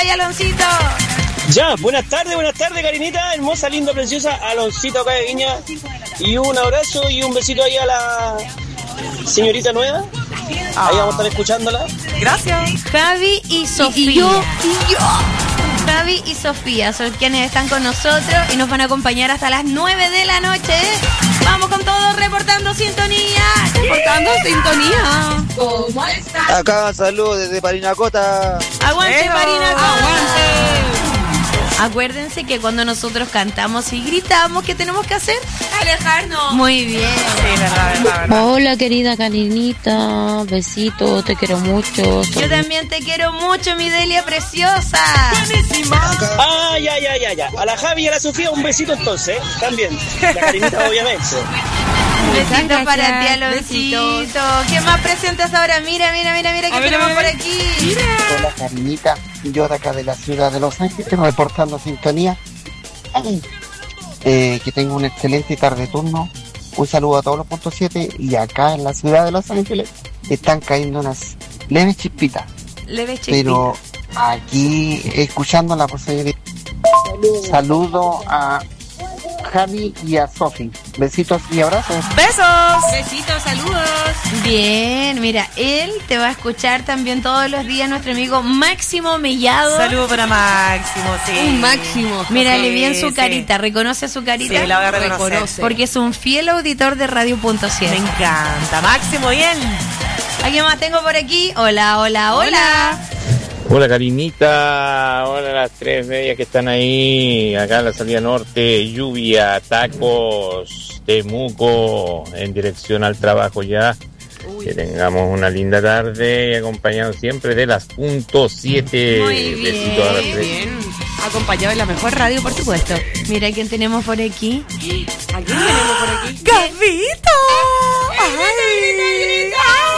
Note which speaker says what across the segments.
Speaker 1: y Aloncito.
Speaker 2: Ya, buenas tardes, Karinita, hermosa, linda, preciosa, Aloncito acá de Viña. Y un abrazo y un besito ahí a la señorita nueva. Ahí vamos a estar escuchándola.
Speaker 1: Gracias. Javi y Sofía. Y yo. Javi y Sofía son quienes están con nosotros y nos van a acompañar hasta las 9 de la noche. Vamos con todo, reportando sintonía. Reportando sintonía.
Speaker 3: ¿Cómo estás?
Speaker 4: Acá saludos desde Parinacota.
Speaker 1: Aguante, Parinacota. Aguante. Acuérdense que cuando nosotros cantamos y gritamos, ¿qué tenemos que hacer? Alejarnos. Muy bien.
Speaker 5: Sí, verdad.
Speaker 6: Hola, querida Karinita. Besito, te quiero mucho.
Speaker 1: Yo también te quiero mucho, mi Delia preciosa.
Speaker 2: Buenísima. Ya. A la Javi y a la Sofía un besito entonces, también. La Karinita, obviamente.
Speaker 1: Besito para ti, Aloncito. ¿Qué más presentes ahora? Mira, ¿qué tenemos por aquí? Mira.
Speaker 4: Hola, Karinita. Yo de acá de la ciudad de Los Ángeles, reportando sintonía. Que tengo un excelente tarde turno. Un saludo a todos los puntos 7. Y acá en la ciudad de Los Ángeles están cayendo unas leves chispitas. Pero aquí, escuchando la posibilidad. Saludo a Javi y a Sofi. Besitos y abrazos.
Speaker 1: ¡Besos! Besitos, saludos. Bien, mira, él te va a escuchar también todos los días, nuestro amigo Máximo Mellado.
Speaker 5: Saludo para Máximo, sí.
Speaker 1: Un Máximo. Mírale bien su carita, reconoce su carita.
Speaker 5: Sí, la voy a reconocer.
Speaker 1: Porque es un fiel auditor de Radio.7.
Speaker 5: Me encanta. Máximo, bien.
Speaker 1: ¿Alguien más tengo por aquí? Hola.
Speaker 7: Hola, Karinita, hola las tres bellas que están ahí, acá en la salida norte, lluvia, tacos, Temuco, en dirección al trabajo ya. Que tengamos una linda tarde y acompañados siempre de las .7.
Speaker 1: Muy bien,
Speaker 7: besitos a las tres.
Speaker 1: bien. Acompañado de la mejor radio, por supuesto. Mira quién tenemos por aquí.
Speaker 5: ¿A quién tenemos por aquí?
Speaker 1: ¡Gavito!
Speaker 5: ¡Ay!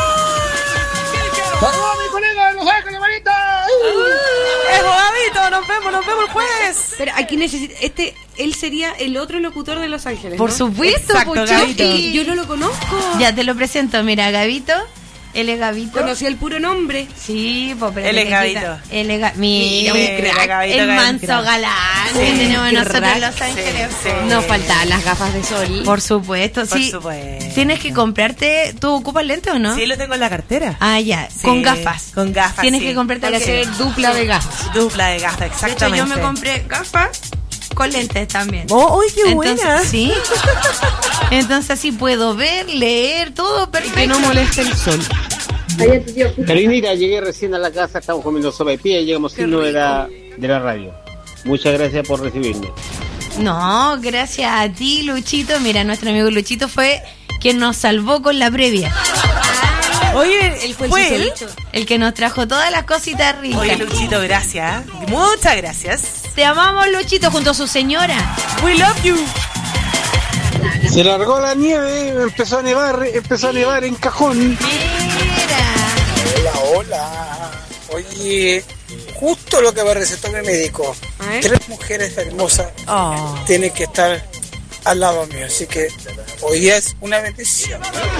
Speaker 3: ¡Saludos a mi colega de Los Ángeles, manita!
Speaker 5: ¡Eso, Gavito! ¡Nos vemos pues!
Speaker 8: Pero aquí necesita... él sería el otro locutor de Los Ángeles,
Speaker 1: Por
Speaker 8: ¿no?
Speaker 1: supuesto,
Speaker 8: Gavito. Yo no lo conozco.
Speaker 1: Ya te lo presento, mira, Gavito. Él es Gavito.
Speaker 8: Conocí el puro nombre.
Speaker 1: Sí, pues pero
Speaker 5: Él es Gavito.
Speaker 1: Él es Mira, un crack.
Speaker 5: Gavito,
Speaker 1: el
Speaker 5: Gavito,
Speaker 1: manso
Speaker 5: crack.
Speaker 1: galán
Speaker 8: Sí,
Speaker 1: que tenemos
Speaker 8: qué
Speaker 1: nosotros
Speaker 8: rack.
Speaker 1: en Los Ángeles.
Speaker 5: Sí.
Speaker 8: Nos faltaban las gafas de sol.
Speaker 1: Por supuesto, sí.
Speaker 5: Por supuesto.
Speaker 1: Tienes que comprarte... ¿Tú ocupas lentes o no?
Speaker 5: Sí, lo tengo en la cartera.
Speaker 1: Ah, ya.
Speaker 5: Sí,
Speaker 1: Con gafas.
Speaker 5: Con gafas,
Speaker 1: Tienes
Speaker 5: sí.
Speaker 1: que comprarte
Speaker 8: Para hacer dupla de gafas.
Speaker 5: Dupla de gafas,
Speaker 1: De hecho,
Speaker 5: exactamente.
Speaker 1: yo me compré gafas con lentes también.
Speaker 5: ¡Oh, uy, qué
Speaker 1: Entonces,
Speaker 5: buena!
Speaker 1: sí. Entonces así puedo ver, leer, todo perfecto.
Speaker 8: Que no moleste el sol.
Speaker 2: Karinita, llegué recién a la casa, estamos comiendo sopa de pie y llegamos sin novedad de la radio. Muchas gracias por recibirme.
Speaker 1: No, gracias a ti, Luchito. Mira, nuestro amigo Luchito fue quien nos salvó con la previa.
Speaker 5: Oye,
Speaker 8: Él fue
Speaker 5: él.
Speaker 1: El que nos trajo todas las cositas ricas.
Speaker 5: Oye, Luchito, gracias. Muchas gracias.
Speaker 1: Te amamos, Luchito, junto a su señora.
Speaker 5: We love you.
Speaker 2: Se largó la nieve, empezó a nevar en Cajón.
Speaker 1: Mira.
Speaker 9: Hola. Oye, justo lo que me recetó mi médico. 3 mujeres hermosas tienen que estar al lado mío, así que hoy día es una bendición.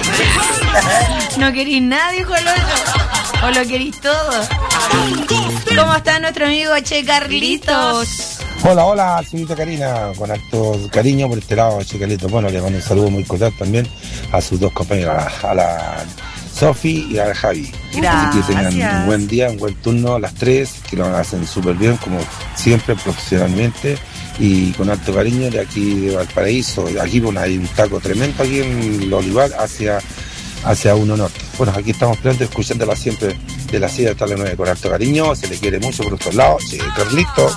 Speaker 1: No querís nada, dijo el otro. O lo querís todo. ¿Cómo está nuestro amigo Che Carlitos?
Speaker 10: Hola, señorita Karina, con harto cariño por este lado, Che Carlitos. Bueno, le mando un saludo muy cordial también a sus dos compañeras, a la Sofi y a la Javi. Así que tengan un buen día, un buen turno, las tres, que lo hacen súper bien, como siempre, profesionalmente y con alto cariño de aquí de Valparaíso. Aquí bueno, hay un taco tremendo aquí en el Olivar hacia 1 Norte. Bueno, aquí estamos pronto escuchándola siempre de la 7 hasta la 9 con alto cariño, se le quiere mucho por estos lados. Sí, Carlito.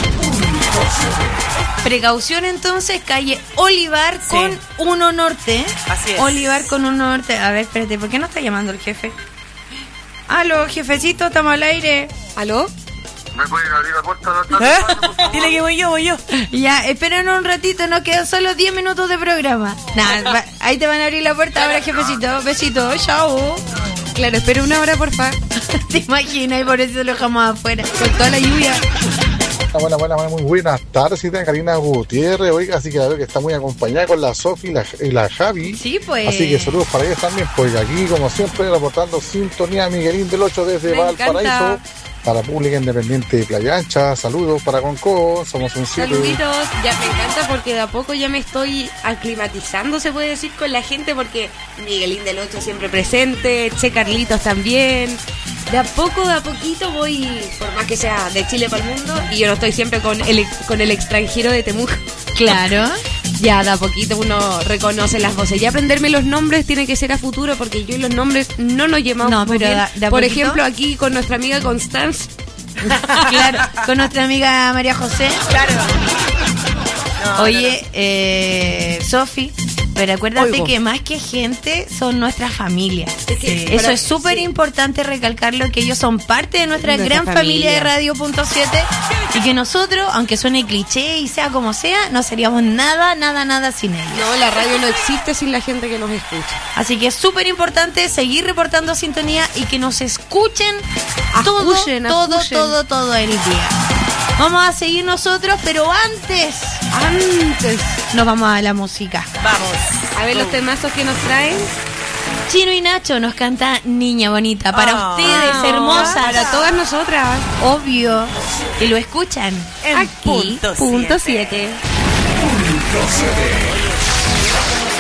Speaker 1: Precaución entonces, calle Olivar con 1 Norte.
Speaker 5: Así es.
Speaker 1: Olivar con 1 Norte. A ver, espérate, ¿por qué no está llamando el jefe? Aló, jefecito, estamos al aire. ¿Aló?
Speaker 11: ¿Me pueden abrir la puerta?
Speaker 5: Dile que voy yo.
Speaker 1: Ya, esperen un ratito, nos quedan solo 10 minutos de programa. Nada, ahí te van a abrir la puerta ahora, jefecito. Besito, chao.
Speaker 8: Claro, espera una hora, porfa.
Speaker 1: ¿Te imaginas? Y por eso lo dejamos afuera.
Speaker 8: Con toda la lluvia.
Speaker 12: Buenas, muy buenas tardes, señorita Karina Gutiérrez, oiga, así que la veo que está muy acompañada con la Sofi y la Javi.
Speaker 1: Sí, pues.
Speaker 12: Así que saludos para ellas también, pues aquí como siempre reportando sintonía Miguelín del 8 desde
Speaker 1: Me
Speaker 12: Valparaíso.
Speaker 1: encanta.
Speaker 12: para Pública Independiente de Playa Ancha. Saludos para Conco, somos un 7.
Speaker 8: Saluditos, ya me encanta porque de a poco ya me estoy aclimatizando, se puede decir, con la gente, porque Miguelín del 8 siempre presente, Che Carlitos también. De a poquito voy, por más que sea de Chile para el mundo, y yo no estoy siempre con el extranjero de Temuco.
Speaker 1: Claro.
Speaker 8: Ya de a poquito uno reconoce las voces. Y aprenderme los nombres tiene que ser a futuro, porque yo y los nombres no nos llevamos muy bien. Por ejemplo, aquí con nuestra amiga Constance.
Speaker 1: Claro, con nuestra amiga María José.
Speaker 5: Claro. No,
Speaker 1: Oye, Sofi, pero acuérdate que más que gente son nuestras familias. Eso es súper importante recalcarlo, que ellos son parte de nuestra gran familia de Radio.7 y que nosotros, aunque suene cliché y sea como sea, no seríamos nada sin ellos.
Speaker 8: No, la radio no existe sin la gente que nos escucha.
Speaker 1: Así que es súper importante seguir reportando sintonía y que nos escuchen todo el día. Vamos a seguir nosotros, pero antes nos vamos a la música.
Speaker 5: Vamos.
Speaker 8: A ver los temazos que nos traen.
Speaker 1: Chino y Nacho nos canta Niña Bonita. Para ustedes, hermosas.
Speaker 8: Para todas nosotras.
Speaker 1: Obvio. Que lo escuchan.
Speaker 5: En
Speaker 1: aquí,
Speaker 5: punto 7.